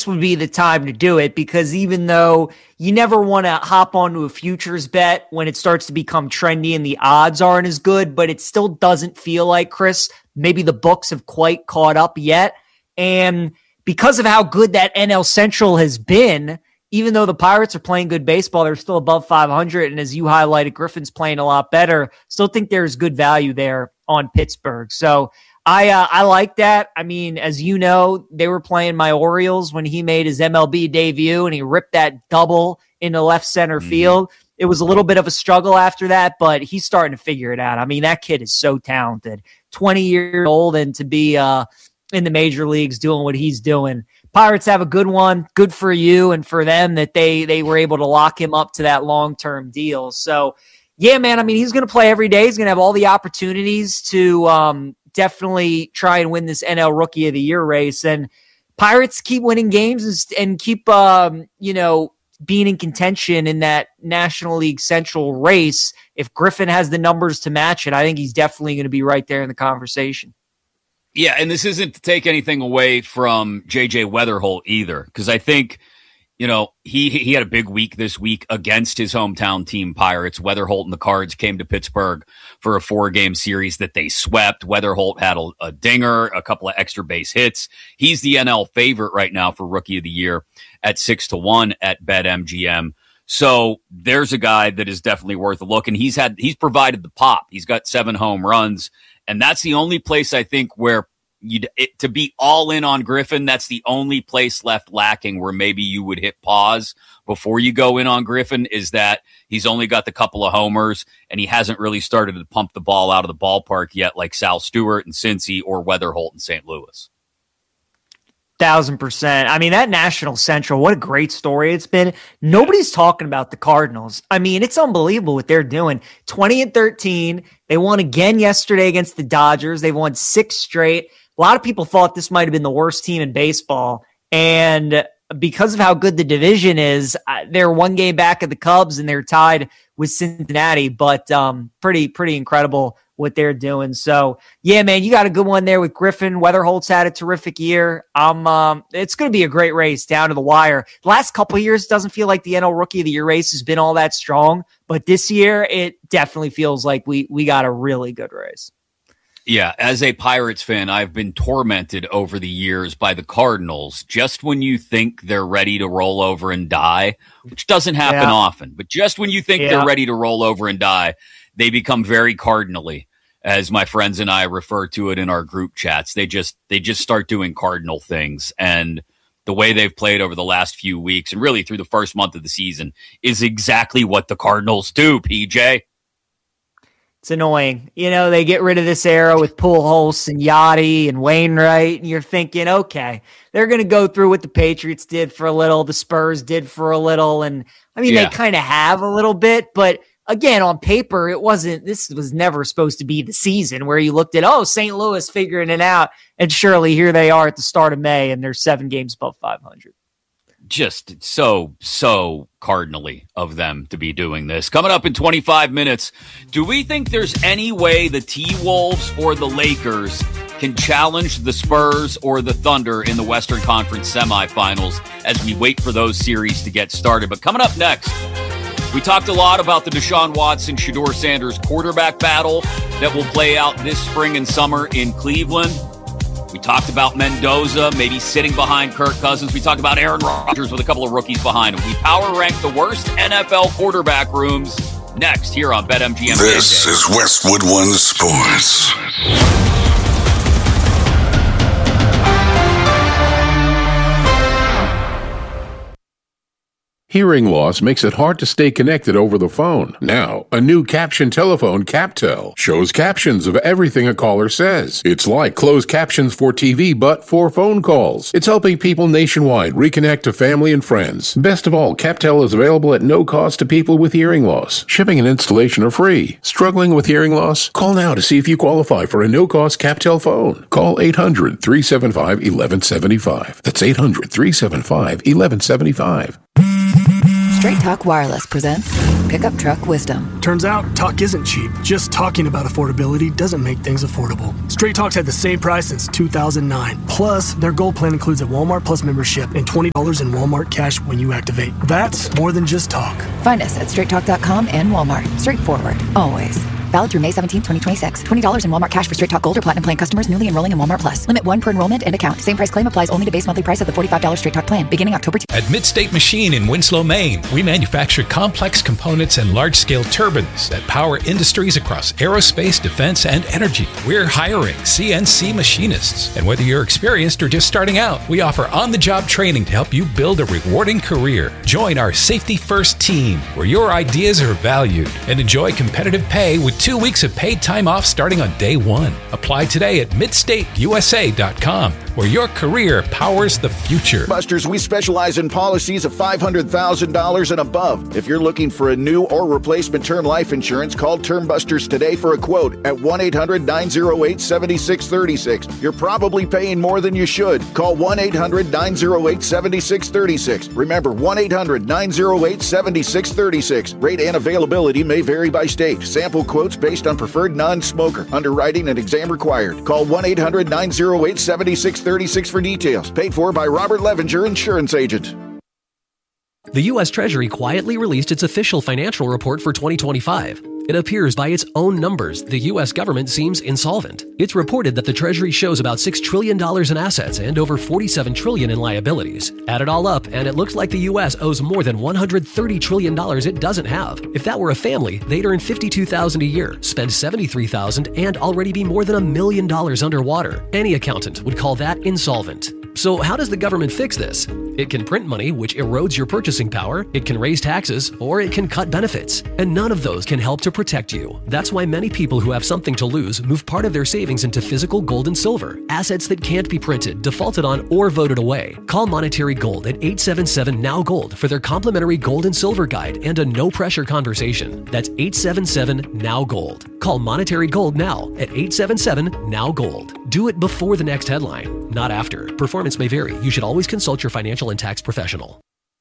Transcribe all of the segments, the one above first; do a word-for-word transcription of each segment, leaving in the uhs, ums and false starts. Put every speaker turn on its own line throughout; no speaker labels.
this would be the time to do it, because even though you never want to hop onto a futures bet when it starts to become trendy and the odds aren't as good, but it still doesn't feel like, Chris, maybe the books have quite caught up yet. And because of how good that N L Central has been, even though the Pirates are playing good baseball, they're still above five hundred. And as you highlighted, Griffin's playing a lot better. Still think there's good value there on Pittsburgh. So I uh, I like that. I mean, as you know, they were playing my Orioles when he made his M L B debut and he ripped that double into left center mm-hmm. field. It was a little bit of a struggle after that, but he's starting to figure it out. I mean, that kid is so talented. twenty years old, and to be uh, in the major leagues doing what he's doing. Pirates have a good one. Good for you and for them that they they were able to lock him up to that long-term deal. So, yeah, man, I mean, he's going to play every day. He's going to have all the opportunities to um, definitely try and win this N L Rookie of the Year race. And Pirates keep winning games and keep, um, you know, being in contention in that National League Central race. If Griffin has the numbers to match it, I think he's definitely going to be right there in the conversation.
Yeah, and this isn't to take anything away from J J Weatherholt either, because I think, you know, he he had a big week this week against his hometown team, Pirates. Weatherholt and the Cards came to Pittsburgh for a four-game series that they swept. Weatherholt had a, a dinger, a couple of extra base hits. He's the N L favorite right now for Rookie of the Year at six to one at BetMGM. So there's a guy that is definitely worth a look, and he's had he's provided the pop. He's got seven home runs. And that's the only place I think where you'd it, to be all in on Griffin, that's the only place left lacking where maybe you would hit pause before you go in on Griffin, is that he's only got the couple of homers and he hasn't really started to pump the ball out of the ballpark yet, like Sal Stewart and Cincy or Weatherholt in Saint Louis.
Thousand percent. I mean, that National Central, what a great story it's been. Nobody's talking about the Cardinals. I mean, it's unbelievable what they're doing. twenty and thirteen. They won again yesterday against the Dodgers. They've won six straight. A lot of people thought this might have been the worst team in baseball. And because of how good the division is, they're one game back at the Cubs and they're tied with Cincinnati. But um, pretty, pretty incredible what they're doing. So, yeah, man, you got a good one there with Griffin. Weatherholt's had a terrific year. Um, um, it's going to be a great race down to the wire. The last couple of years, it doesn't feel like the N L Rookie of the Year race has been all that strong. But this year, it definitely feels like we we got a really good race.
Yeah, as a Pirates fan, I've been tormented over the years by the Cardinals. Just when you think they're ready to roll over and die, which doesn't happen yeah. often, but just when you think yeah. they're ready to roll over and die, they become very cardinally, as my friends and I refer to it in our group chats. They just they just start doing cardinal things. And the way they've played over the last few weeks and really through the first month of the season is exactly what the Cardinals do, P J.
It's annoying. You know, they get rid of this era with Pujols and Yachty and Wainwright, and you're thinking, okay, they're going to go through what the Patriots did for a little, the Spurs did for a little, and I mean, yeah. they kind of have a little bit, but again, on paper, it wasn't, this was never supposed to be the season where you looked at, oh, Saint Louis figuring it out, and surely here they are at the start of May, and they're seven games above five hundred.
Just so, so cardinally of them to be doing this. Coming up in twenty-five minutes, do we think there's any way the T-Wolves or the Lakers can challenge the Spurs or the Thunder in the Western Conference semifinals as we wait for those series to get started? But coming up next, we talked a lot about the Deshaun Watson, Shedeur Sanders quarterback battle that will play out this spring and summer in Cleveland. We talked about Mendoza maybe sitting behind Kirk Cousins. We talked about Aaron Rodgers with a couple of rookies behind him. We power rank the worst N F L quarterback rooms next here on BetMGM.
This is Westwood One Sports.
Hearing loss makes it hard to stay connected over the phone. Now, a new caption telephone, CapTel, shows captions of everything a caller says. It's like closed captions for T V, but for phone calls. It's helping people nationwide reconnect to family and friends. Best of all, CapTel is available at no cost to people with hearing loss. Shipping and installation are free. Struggling with hearing loss? Call now to see if you qualify for a no-cost CapTel phone. Call eight hundred, three seven five, one one seven five. That's eight hundred, three seven five, one one seven five.
Straight Talk Wireless presents Pickup Truck Wisdom.
Turns out, talk isn't cheap. Just talking about affordability doesn't make things affordable. Straight Talk's had the same price since two thousand nine. Plus, their Gold plan includes a Walmart Plus membership and twenty dollars in Walmart cash when you activate. That's more than just talk.
Find us at straight talk dot com and Walmart. Straightforward, always. Valid through May seventeenth, twenty twenty-six. twenty dollars in Walmart cash for Straight Talk Gold or Platinum plan customers newly enrolling in Walmart Plus. Limit one per enrollment and account. Same price claim applies only to base monthly price of the forty-five dollars Straight Talk plan, beginning October tenth.
At Midstate Machine in Winslow, Maine, we manufacture complex components and large-scale turbines that power industries across aerospace, defense, and energy. We're hiring C N C machinists. And whether you're experienced or just starting out, we offer on-the-job training to help you build a rewarding career. Join our Safety First team, where your ideas are valued, and enjoy competitive pay with two weeks of paid time off starting on day one. Apply today at midstate U S A dot com, where your career powers the future.
Busters, we specialize in policies of five hundred thousand dollars and above. If you're looking for a new or replacement term life insurance, call Term Busters today for a quote at one eight hundred nine oh eight seven six three six. You're probably paying more than you should. Call one eight hundred nine oh eight seven six three six. Remember, one eight hundred nine oh eight seven six three six. Rate and availability may vary by state. Sample quotes based on preferred non-smoker. Underwriting and exam required. Call one eight hundred nine oh eight seven six three six for details. Paid for by Robert Levenger, insurance agent.
The U S Treasury quietly released its official financial report for twenty twenty-five. It appears by its own numbers, the U S government seems insolvent. It's reported that the Treasury shows about six trillion dollars in assets and over forty-seven trillion dollars in liabilities. Add it all up, and it looks like the U S owes more than one hundred thirty trillion dollars it doesn't have. If that were a family, they'd earn fifty-two thousand dollars a year, spend seventy-three thousand dollars, and already be more than a million dollars underwater. Any accountant would call that insolvent. So how does the government fix this? It can print money, which erodes your purchasing power, it can raise taxes, or it can cut benefits. And none of those can help to protect you. That's why many people who have something to lose move part of their savings into physical gold and silver, assets that can't be printed, defaulted on, or voted away. Call Monetary Gold at eight seven seven N O W Gold for their complimentary gold and silver guide and a no-pressure conversation. That's eight seven seven N O W Gold. Call Monetary Gold now at eight seven seven N O W Gold. Do it before the next headline, not after. Performance may vary. You should always consult your financial and tax professional.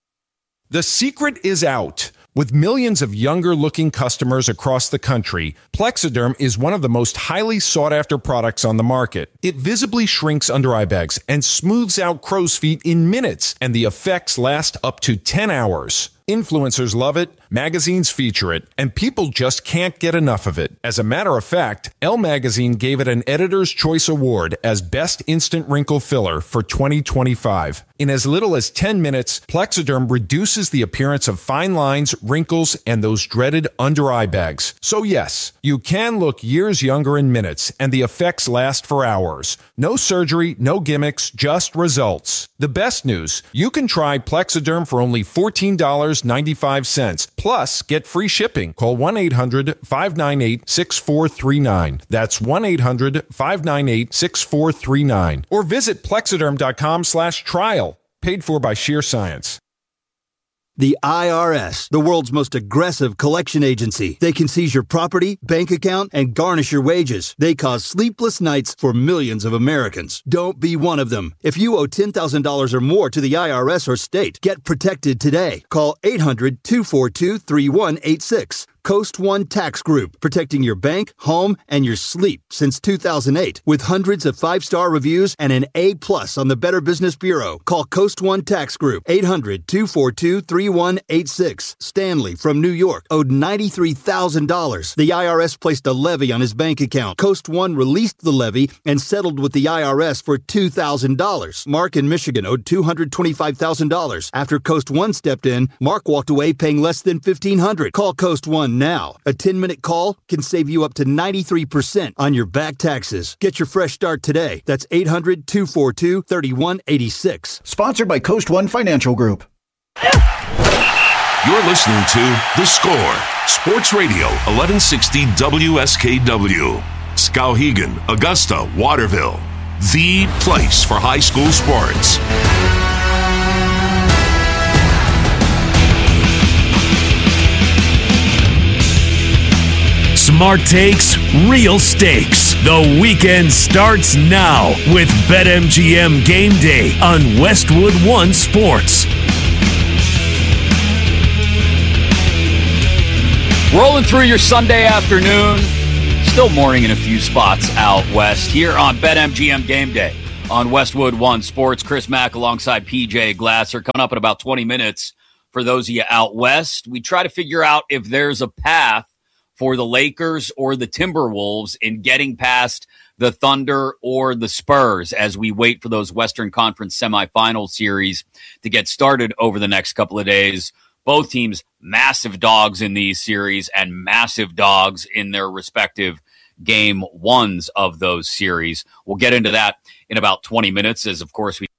The secret is out. With millions of younger-looking customers across the country, Plexiderm is one of the most highly sought-after products on the market. It visibly shrinks under-eye bags and smooths out crow's feet in minutes, and the effects last up to ten hours. Influencers love it, magazines feature it, and people just can't get enough of it. As a matter of fact, Elle Magazine gave it an Editor's Choice Award as Best Instant Wrinkle Filler for twenty twenty-five. In as little as ten minutes, Plexiderm reduces the appearance of fine lines, wrinkles, and those dreaded under-eye bags. So yes, you can look years younger in minutes, and the effects last for hours. No surgery, no gimmicks, just results. The best news, you can try Plexiderm for only fourteen dollars and ninety-five cents. Plus, get free shipping. Call one eight hundred five nine eight six four three nine. That's one eight hundred five nine eight six four three nine. Or visit plexiderm.com slash trial. Paid for by Sheer Science.
The I R S, the world's most aggressive collection agency. They can seize your property, bank account, and garnish your wages. They cause sleepless nights for millions of Americans. Don't be one of them. If you owe ten thousand dollars or more to the I R S or state, get protected today. Call eight hundred two four two three one eight six. Coast One Tax Group, protecting your bank, home, and your sleep since two thousand eight. With hundreds of five-star reviews and an A plus on the Better Business Bureau. Call Coast One Tax Group, eight hundred two four two three one eight six. Stanley from New York owed ninety-three thousand dollars. The I R S placed a levy on his bank account. Coast One released the levy and settled with the I R S for two thousand dollars. Mark in Michigan owed two hundred twenty-five thousand dollars. After Coast One stepped in, Mark walked away paying less than fifteen hundred dollars. Call Coast One now. A ten-minute call can save you up to ninety-three percent on your back taxes. Get your fresh start today. That's eight hundred two four two three one eight six.
Sponsored by Coast One Financial Group.
You're listening to The Score, Sports Radio, eleven sixty W S K W. Skowhegan, Augusta, Waterville. The place for high school sports.
Smart takes, real stakes. The weekend starts now with BetMGM Game Day on Westwood One Sports.
Rolling through your Sunday afternoon. Still morning in a few spots out west here on BetMGM Game Day on Westwood One Sports. Chris Mack alongside P J Glasser coming up in about twenty minutes. For those of you out west, we try to figure out if there's a path for the Lakers or the Timberwolves in getting past the Thunder or the Spurs as we wait for those Western Conference semifinal series to get started over the next couple of days. Both teams, massive dogs in these series and massive dogs in their respective game ones of those series. We'll get into that in about twenty minutes as, of course, we've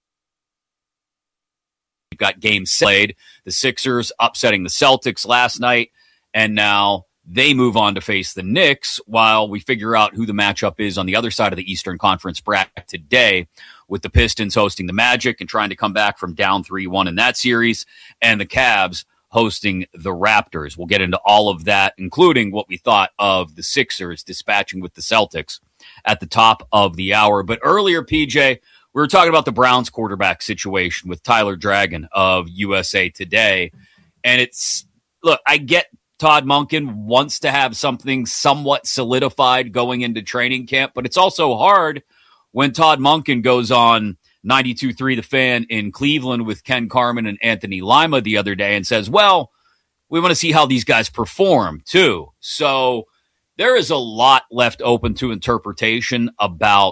got game played. The Sixers upsetting the Celtics last night, and now they move on to face the Knicks while we figure out who the matchup is on the other side of the Eastern Conference bracket today, with the Pistons hosting the Magic and trying to come back from down three one in that series, and the Cavs hosting the Raptors. We'll get into all of that, including what we thought of the Sixers dispatching with the Celtics at the top of the hour. But earlier, P J, we were talking about the Browns quarterback situation with Tyler Dragon of U S A Today. And it's, look, I get Todd Monken wants to have something somewhat solidified going into training camp, but it's also hard when Todd Monken goes on ninety-two three The Fan in Cleveland with Ken Carman and Anthony Lima the other day and says, well, we want to see how these guys perform too. So there is a lot left open to interpretation about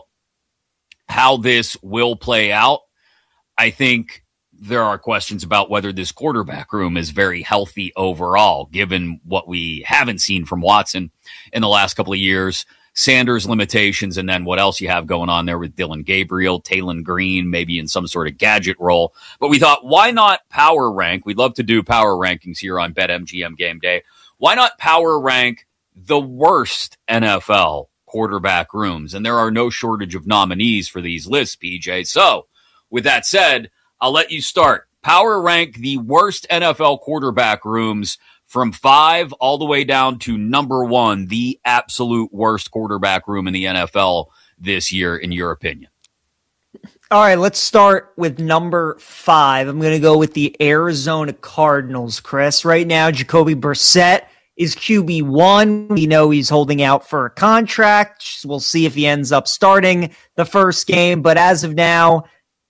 how this will play out. I think there are questions about whether this quarterback room is very healthy overall, given what we haven't seen from Watson in the last couple of years. Sanders limitations, and then what else you have going on there with Dylan Gabriel, Taylon Green, maybe in some sort of gadget role. But we thought, why not power rank? We'd love to do power rankings here on BetMGM Game Day. Why not power rank the worst N F L quarterback rooms? And there are no shortage of nominees for these lists, P J. So with that said, I'll let you start. Power rank the worst N F L quarterback rooms from five all the way down to number one, the absolute worst quarterback room in the N F L this year, in your opinion.
All right, let's start with number five. I'm going to go with the Arizona Cardinals, Chris. Right now, Jacoby Brissett is Q B one. We know he's holding out for a contract. We'll see if he ends up starting the first game. But as of now,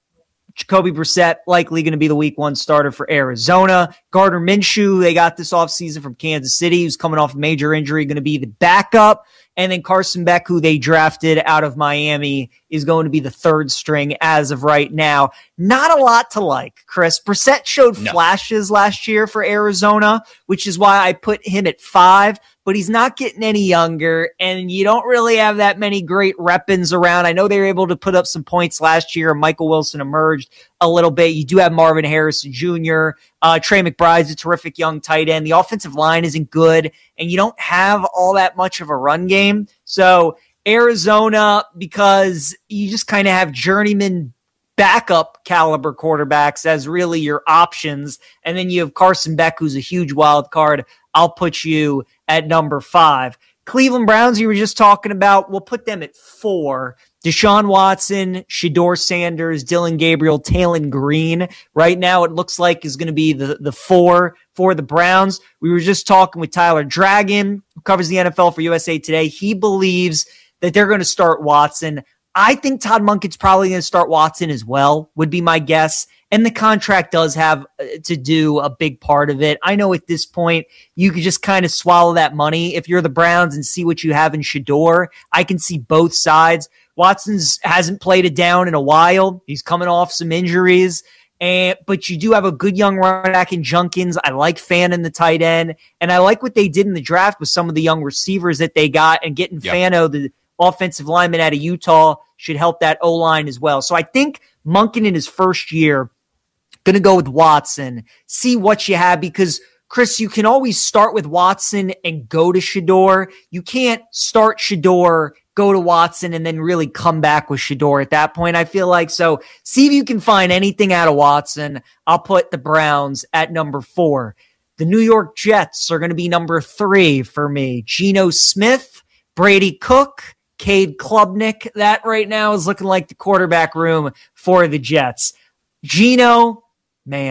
Jacoby Brissett likely going to be the week one starter for Arizona. Gardner Minshew, they got this offseason from Kansas City, who's coming off a major injury, going to be the backup. And then Carson Beck, who they drafted out of Miami, is going to be the third string as of right now. Not a lot to like, Chris. Brissett showed no. flashes last year for Arizona, which is why I put him at five, but he's not getting any younger, and you don't really have that many great weapons around. I know they were able to put up some points last year, and Michael Wilson emerged a little bit. You do have Marvin Harrison Junior Uh, Trey McBride's a terrific young tight end. The offensive line isn't good, and you don't have all that much of a run game. So Arizona, because you just kind of have journeyman backup caliber quarterbacks as really your options. And then you have Carson Beck, who's a huge wild card. I'll put you at number five. Cleveland Browns, you were just talking about, we'll put them at four. Deshaun Watson, Shedeur Sanders, Dylan Gabriel, Taylon Green. Right now, it looks like is going to be the, the four for the Browns. We were just talking with Tyler Dragon, who covers the N F L for U S A Today. He believes that they're going to start Watson. I think Todd Monken's probably going to start Watson as well, would be my guess. And the contract does have to do a big part of it. I know at this point, you could just kind of swallow that money if you're the Browns and see what you have in Shedeur. I can see both sides. Watson's hasn't played it down in a while. He's coming off some injuries. And, but you do have a good young running back in Junkins. I like Fan in the tight end. And I like what they did in the draft with some of the young receivers that they got, and getting yep. Fano, the offensive lineman out of Utah, should help that O-line as well. So I think Monken in his first year, going to go with Watson, see what you have, because Chris, you can always start with Watson and go to Shedeur. You can't start Shedeur, go to Watson, and then really come back with Shedeur at that point, I feel like. So see if you can find anything out of Watson. I'll put the Browns at number four. The New York Jets are going to be number three for me. Geno Smith, Brady Cook, Cade Klubnik. That right now is looking like the quarterback room for the Jets. Geno, man,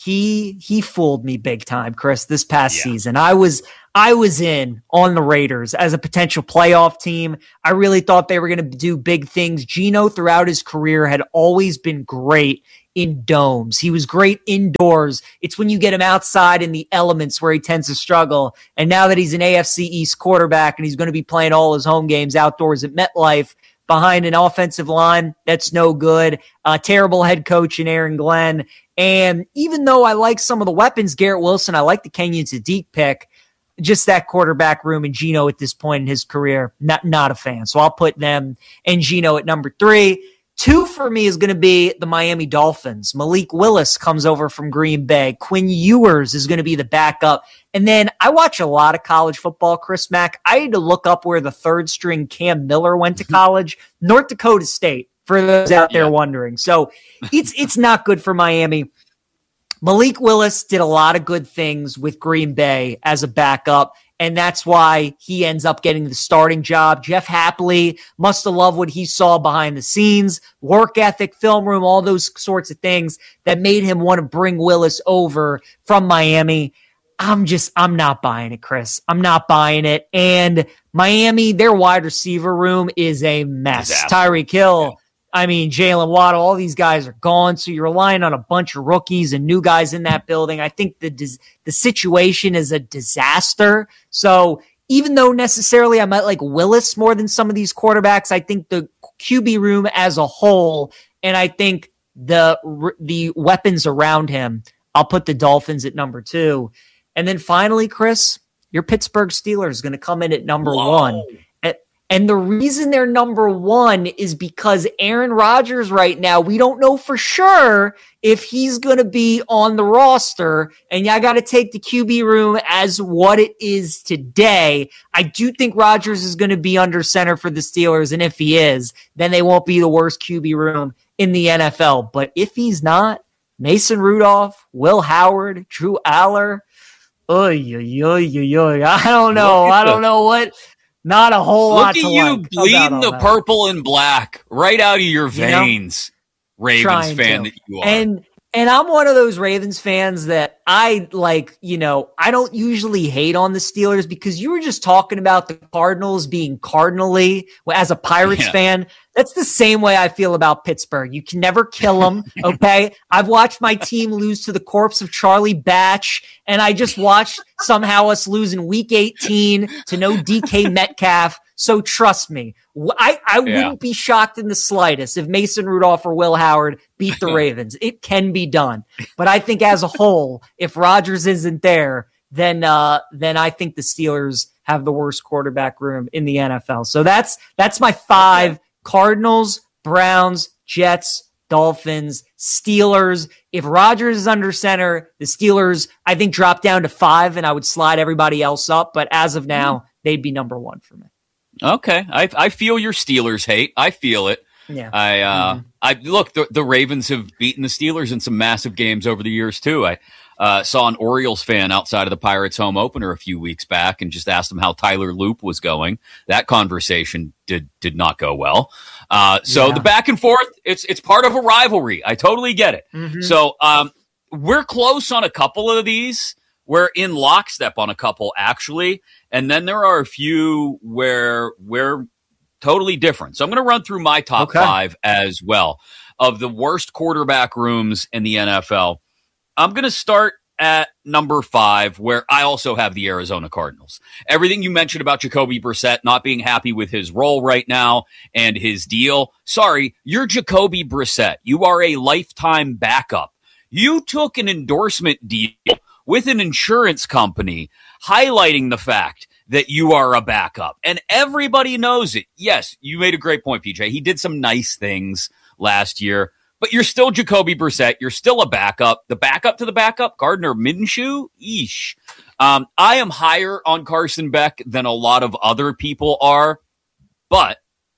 he he fooled me big time, Chris, this past yeah. season. I was I was in on the Raiders as a potential playoff team. I really thought they were going to do big things. Geno, throughout his career, had always been great in domes. He was great indoors. It's when you get him outside in the elements where he tends to struggle. And now that he's an A F C East quarterback and he's going to be playing all his home games outdoors at MetLife behind an offensive line that's no good, a terrible head coach in Aaron Glenn. And even though I like some of the weapons, Garrett Wilson, I like the Kenyon Sadiq pick, just that quarterback room and Geno at this point in his career, not, not a fan. So I'll put them and Geno at number three. Two for me is going to be the Miami Dolphins. Malik Willis comes over from Green Bay. Quinn Ewers is going to be the backup. And then I watch a lot of college football, Chris Mack. I had to look up where the third string Cam Miller went to college. North Dakota State, for those out there yeah. wondering. So it's it's not good for Miami. Malik Willis did a lot of good things with Green Bay as a backup, and that's why he ends up getting the starting job. Jeff Hapley must have loved what he saw behind the scenes, work ethic, film room, all those sorts of things that made him want to bring Willis over from Miami. I'm just, I'm not buying it, Chris. I'm not buying it. And Miami, their wide receiver room is a mess. Disaster. Tyreek Hill. Yeah. I mean, Jalen Waddle, all these guys are gone, so you're relying on a bunch of rookies and new guys in that building. I think the the situation is a disaster. So even though necessarily I might like Willis more than some of these quarterbacks, I think the Q B room as a whole, and I think the the weapons around him, I'll put the Dolphins at number two. And then finally, Chris, your Pittsburgh Steelers is going to come in at number Whoa. one. And the reason they're number one is because Aaron Rodgers right now, we don't know for sure if he's going to be on the roster. And I got to take the Q B room as what it is today. I do think Rodgers is going to be under center for the Steelers. And if he is, then they won't be the worst Q B room in the N F L. But if he's not, Mason Rudolph, Will Howard, Drew Aller, oy, oy, oy, oy, oy. I don't know. I don't know what... Not a whole
Look
lot to
Look at you
like
bleeding the that. purple and black right out of your veins, you know, Ravens fan to. that you are.
And and I'm one of those Ravens fans that I like, you know, I don't usually hate on the Steelers because you were just talking about the Cardinals being cardinally. As a Pirates yeah. fan, that's the same way I feel about Pittsburgh. You can never kill them, okay? I've watched my team lose to the corpse of Charlie Batch, and I just watched somehow us lose in week eighteen to no D K Metcalf. So trust me, I, I yeah. wouldn't be shocked in the slightest if Mason Rudolph or Will Howard beat the Ravens. It can be done. But I think as a whole, if Rodgers isn't there, then uh, then I think the Steelers have the worst quarterback room in the N F L. So that's that's my five: okay. Cardinals, Browns, Jets, Dolphins, Steelers. If Rodgers is under center, the Steelers, I think, drop down to five, and I would slide everybody else up. But as of now, mm-hmm. they'd be number one for me.
Okay, I I feel your Steelers hate. I feel it.
Yeah.
I uh mm-hmm. I look the, the Ravens have beaten the Steelers in some massive games over the years too. I uh, saw an Orioles fan outside of the Pirates home opener a few weeks back and just asked him how Tyler Loop was going. That conversation did did not go well. Uh, so yeah. the back and forth, it's it's part of a rivalry. I totally get it. Mm-hmm. So um, we're close on a couple of these. We're in lockstep on a couple, actually. And then there are a few where we're totally different. So I'm going to run through my top okay. five as well of the worst quarterback rooms in the N F L. I'm going to start at number five, where I also have the Arizona Cardinals. Everything you mentioned about Jacoby Brissett not being happy with his role right now and his deal. Sorry, you're Jacoby Brissett. You are a lifetime backup. You took an endorsement deal with an insurance company highlighting the fact that you are a backup. And everybody knows it. Yes, you made a great point, P J. He did some nice things last year, but you're still Jacoby Brissett. You're still a backup. The backup to the backup, Gardner Minshew? Eesh. Um, I am higher on Carson Beck than a lot of other people are, but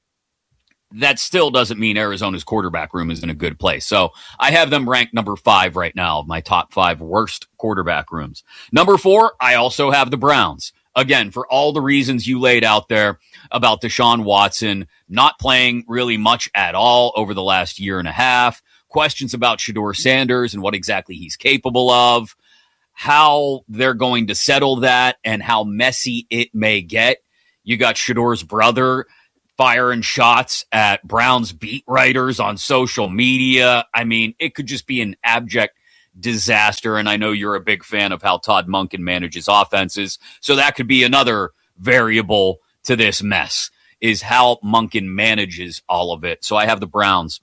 that still doesn't mean Arizona's quarterback room is in a good place. So I have them ranked number five right now of my top five worst quarterback rooms. Number four, I also have the Browns. Again, for all the reasons you laid out there about Deshaun Watson not playing really much at all over the last year and a half. questions about Shedeur Sanders and what exactly he's capable of, how they're going to settle that, and how messy it may get. You got Shedeur's brother firing shots at Browns beat writers on social media. I mean, it could just be an abject disaster, and I know you're a big fan of how Todd Monken manages offenses, so that could be another variable to this mess, is how Monken manages all of it. So I have the Browns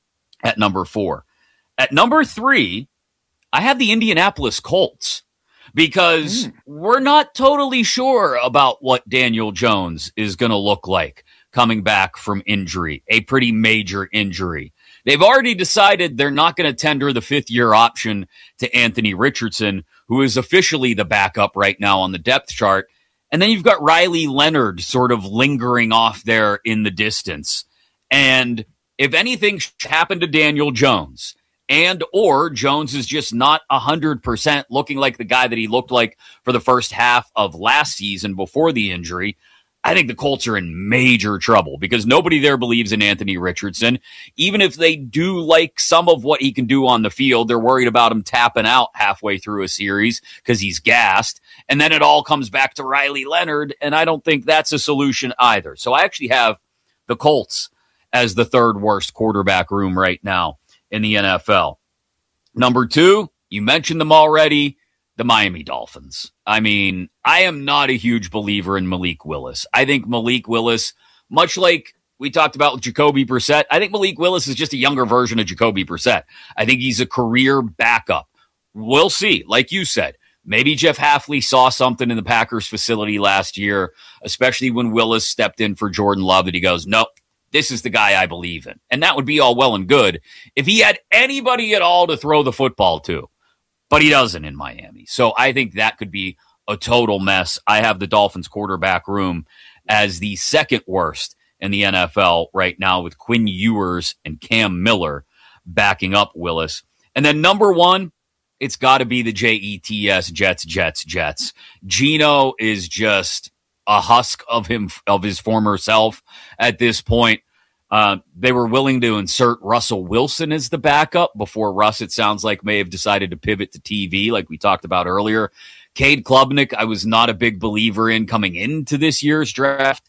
at number four. At number three, I have the Indianapolis Colts, because mm. we're not totally sure about what Daniel Jones is going to look like coming back from injury, a pretty major injury. They've already decided they're not going to tender the fifth-year option to Anthony Richardson, who is officially the backup right now on the depth chart. And then you've got Riley Leonard sort of lingering off there in the distance. And if anything happened to Daniel Jones, and or Jones is just not one hundred percent looking like the guy that he looked like for the first half of last season before the injury, I think the Colts are in major trouble, because nobody there believes in Anthony Richardson. Even if they do like some of what he can do on the field, they're worried about him tapping out halfway through a series because he's gassed. And then it all comes back to Riley Leonard, and I don't think that's a solution either. So I actually have the Colts as the third worst quarterback room right now in the N F L. Number two, you mentioned them already, the Miami Dolphins. I mean, I am not a huge believer in Malik Willis. I think Malik Willis, much like we talked about with Jacoby Brissett, I think Malik Willis is just a younger version of Jacoby Brissett. I think he's a career backup. We'll see. Like you said, maybe Jeff Hafley saw something in the Packers facility last year, especially when Willis stepped in for Jordan Love, that he goes, nope, this is the guy I believe in. And that would be all well and good if he had anybody at all to throw the football to. But he doesn't in Miami. So I think that could be a total mess. I have the Dolphins quarterback room as the second worst in the N F L right now, with Quinn Ewers and Cam Miller backing up Willis. And then number one, it's got to be the J E T S, Jets, Jets, Jets. Geno is just a husk of him, of his former self at this point. Uh, they were willing to insert Russell Wilson as the backup before Russ, it sounds like, may have decided to pivot to T V, like we talked about earlier. Cade Klubnik, I was not a big believer in coming into this year's draft.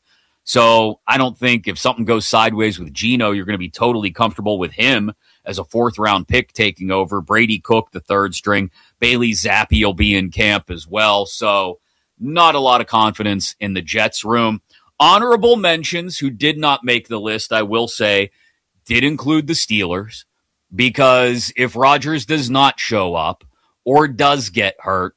So I don't think if something goes sideways with Geno, you're going to be totally comfortable with him as a fourth round pick taking over. Brady Cook, the third string. Bailey Zappi will be in camp as well. So not a lot of confidence in the Jets room. Honorable mentions who did not make the list, I will say, did include the Steelers, because if Rodgers does not show up or does get hurt,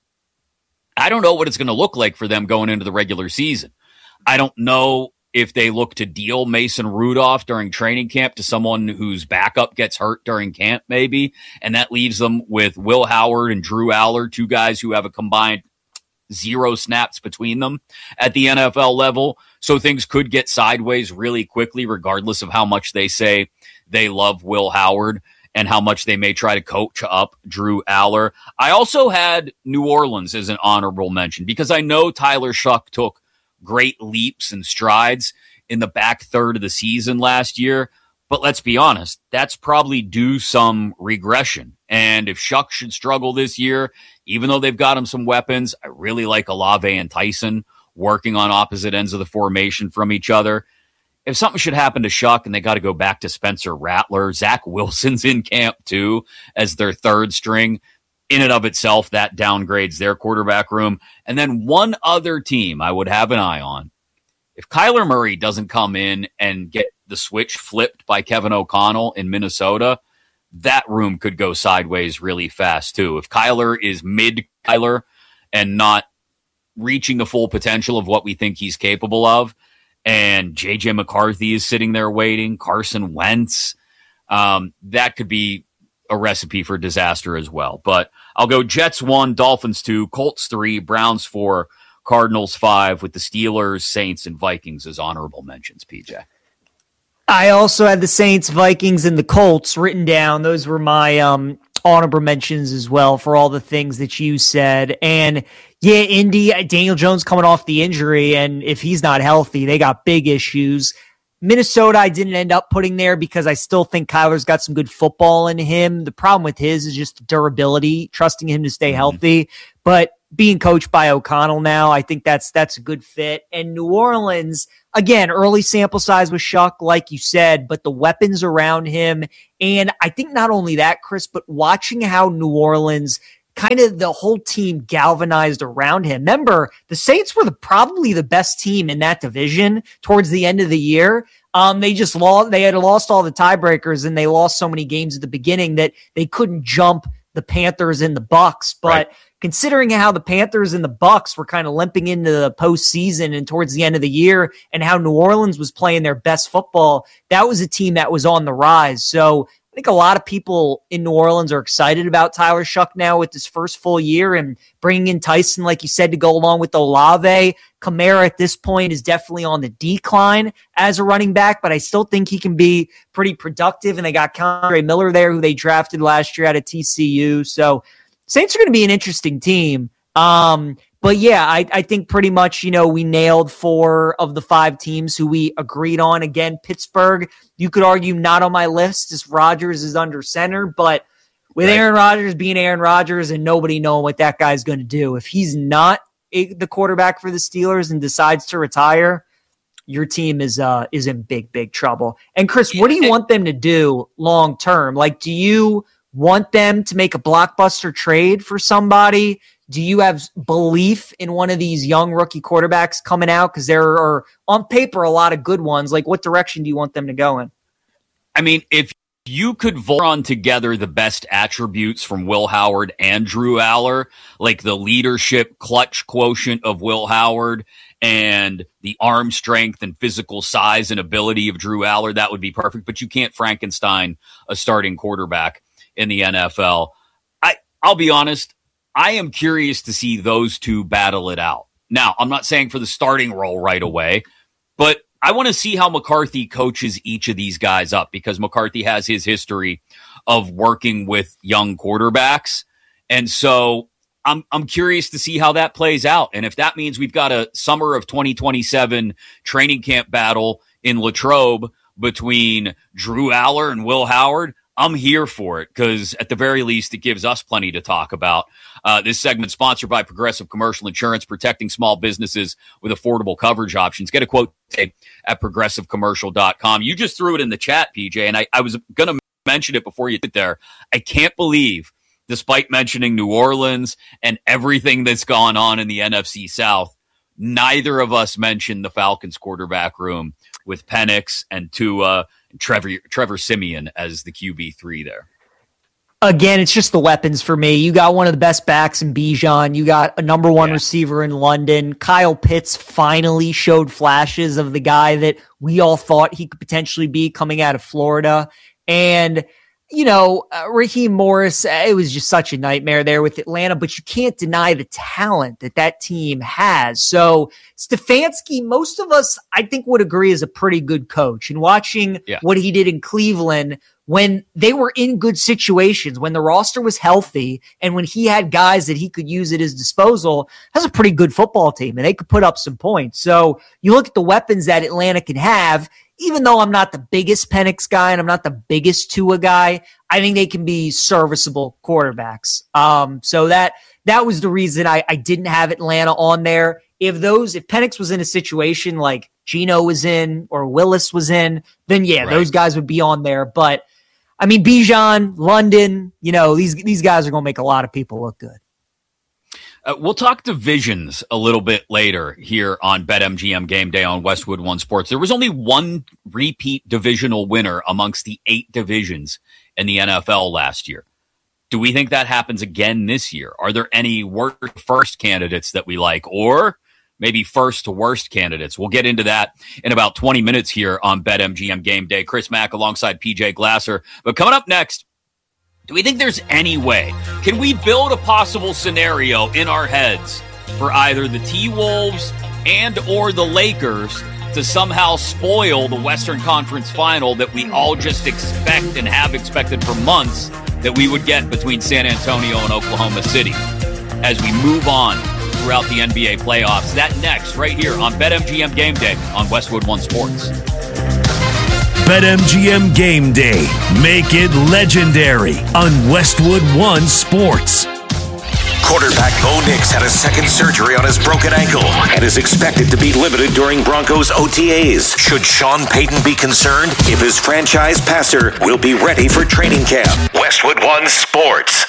I don't know what it's going to look like for them going into the regular season. I don't know if they look to deal Mason Rudolph during training camp to someone whose backup gets hurt during camp, maybe, and that leaves them with Will Howard and Drew Aller, two guys who have a combined zero snaps between them at the N F L level. So things could get sideways really quickly, regardless of how much they say they love Will Howard and how much they may try to coach up Drew Aller. I also had New Orleans as an honorable mention, because I know Tyler Shuck took great leaps and strides in the back third of the season last year. But let's be honest, that's probably due some regression. And if Shuck should struggle this year, even though they've got him some weapons, I really like Olave and Tyson working on opposite ends of the formation from each other. If something should happen to Shuck and they got to go back to Spencer Rattler, Zach Wilson's in camp too as their third string. In and of itself, that downgrades their quarterback room. And then one other team I would have an eye on. If Kyler Murray doesn't come in and get the switch flipped by Kevin O'Connell in Minnesota, that room could go sideways really fast too. If Kyler is mid-Kyler and not reaching the full potential of what we think he's capable of, and J J McCarthy is sitting there waiting, Carson Wentz, um, that could be a recipe for disaster as well. But I'll go Jets one, Dolphins two, Colts three, Browns four, Cardinals five, with the Steelers, Saints, and Vikings as honorable mentions, P J.
I also had the Saints, Vikings, and the Colts written down. Those were my um, honorable mentions as well for all the things that you said. And yeah, Indy, Daniel Jones coming off the injury, and if he's not healthy, they got big issues. Minnesota, I didn't end up putting there because I still think Kyler's got some good football in him. The problem with his is just durability, trusting him to stay mm-hmm. healthy. But being coached by O'Connell now, I think that's that's a good fit. And New Orleans, again, early sample size with Shuck, like you said, but the weapons around him. And I think not only that, Chris, but watching how New Orleans, kind of the whole team galvanized around him. Remember, the Saints were the, probably the best team in that division towards the end of the year. Um, they just lost, they had lost all the tiebreakers and they lost so many games at the beginning that they couldn't jump the Panthers and the Bucks. But right. considering how the Panthers and the Bucks were kind of limping into the postseason and towards the end of the year and how New Orleans was playing their best football, that was a team that was on the rise. So I think a lot of people in New Orleans are excited about Tyler Shuck now with his first full year and bringing in Tyson, like you said, to go along with Olave. Kamara at this point is definitely on the decline as a running back, but I still think he can be pretty productive. And they got Kendre Miller there, who they drafted last year out of T C U. So Saints are going to be an interesting team. Um, But yeah, I, I think pretty much, you know, we nailed four of the five teams who we agreed on. Again, Pittsburgh, you could argue not on my list as Rodgers is under center, but with right. Aaron Rodgers being Aaron Rodgers and nobody knowing what that guy's going to do, if he's not a, the quarterback for the Steelers and decides to retire, your team is uh is in big, big trouble. And Chris, what do you want them to do long term? Like, do you want them to make a blockbuster trade for somebody? Do you have belief in one of these young rookie quarterbacks coming out? Because there are, on paper, a lot of good ones. Like, what direction do you want them to go in?
I mean, if you could vote on together the best attributes from Will Howard and Drew Aller, like the leadership clutch quotient of Will Howard and the arm strength and physical size and ability of Drew Aller, that would be perfect. But you can't Frankenstein a starting quarterback in the N F L. I, I'll be honest. I am curious to see those two battle it out. Now, I'm not saying for the starting role right away, but I want to see how McCarthy coaches each of these guys up, because McCarthy has his history of working with young quarterbacks. And so I'm I'm curious to see how that plays out. And if that means we've got a summer of twenty twenty-seven training camp battle in Latrobe between Drew Aller and Will Howard, I'm here for it, because at the very least, it gives us plenty to talk about. Uh, this segment sponsored by Progressive Commercial Insurance, protecting small businesses with affordable coverage options. Get a quote today at progressive commercial dot com. You just threw it in the chat, P J, and I, I was going to mention it before you did there. I can't believe, despite mentioning New Orleans and everything that's gone on in the N F C South, neither of us mentioned the Falcons quarterback room with Penix and Tua and Trevor, Trevor Siemian as the Q B three there.
Again, it's just the weapons for me. You got one of the best backs in Bijan. You got a number one yeah. receiver in London. Kyle Pitts finally showed flashes of the guy that we all thought he could potentially be coming out of Florida. And, you know, uh, Raheem Morris, it was just such a nightmare there with Atlanta, but you can't deny the talent that that team has. So Stefanski, most of us, I think, would agree is a pretty good coach. And watching yeah. what he did in Cleveland, when they were in good situations, when the roster was healthy, and when he had guys that he could use at his disposal, that's a pretty good football team, and they could put up some points. So you look at the weapons that Atlanta can have, even though I'm not the biggest Penix guy and I'm not the biggest Tua guy, I think they can be serviceable quarterbacks. Um, so that that was the reason I, I didn't have Atlanta on there. If those, if Penix was in a situation like Geno was in or Willis was in, then yeah, right. those guys would be on there. But I mean, Bijan, London, you know, these these guys are going to make a lot of people look good.
Uh, we'll talk divisions a little bit later here on BetMGM Game Day on Westwood One Sports. There was only one repeat divisional winner amongst the eight divisions in the N F L last year. Do we think that happens again this year? Are there any worst first candidates that we like, or maybe first to worst candidates? We'll get into that in about twenty minutes here on BetMGM Game Day. Chris Mack alongside P J Glasser. But coming up next, do we think there's any way? Can we build a possible scenario in our heads for either the T-Wolves and or the Lakers to somehow spoil the Western Conference Final that we all just expect and have expected for months that we would get between San Antonio and Oklahoma City as we move on throughout the N B A playoffs? That next, right here on BetMGM Game Day on Westwood One Sports.
BetMGM Game Day. Make it legendary on Westwood One Sports.
Quarterback Bo Nix had a second surgery on his broken ankle and is expected to be limited during Broncos O T As. Should Sean Payton be concerned if his franchise passer will be ready for training camp? Westwood One Sports.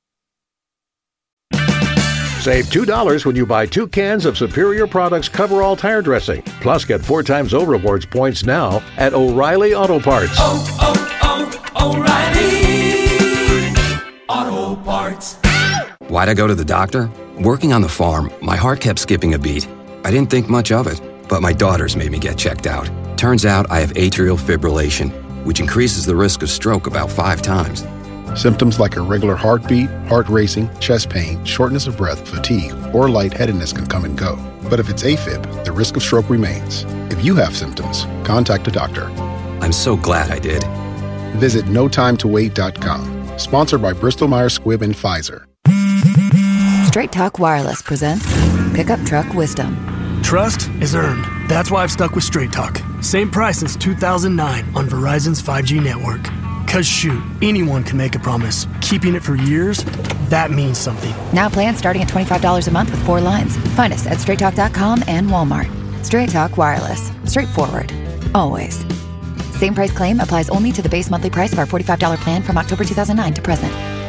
Save two dollars when you buy two cans of Superior Products Coverall tire dressing. Plus, get four times O Rewards points now at O'Reilly Auto Parts.
Oh, oh, oh, O'Reilly Auto Parts.
Why'd I go to the doctor? Working on the farm, my heart kept skipping a beat. I didn't think much of it, but my daughters made me get checked out. Turns out I have atrial fibrillation, which increases the risk of stroke about five times.
Symptoms like irregular heartbeat, heart racing, chest pain, shortness of breath, fatigue, or lightheadedness can come and go. But if it's AFib, the risk of stroke remains. If you have symptoms, contact a doctor.
I'm so glad I did.
Visit no time to wait dot com. Sponsored by Bristol Myers Squibb and Pfizer.
Straight Talk Wireless presents Pickup Truck Wisdom.
Trust is earned. That's why I've stuck with Straight Talk. Same price since two thousand nine on Verizon's five G network. Cause shoot, anyone can make a promise. Keeping it for years, that means something.
Now plans starting at twenty-five dollars a month with four lines. Find us at straight talk dot com and Walmart. Straight Talk Wireless. Straightforward. Always. Same price claim applies only to the base monthly price of our forty-five dollars plan from October two thousand nine to present.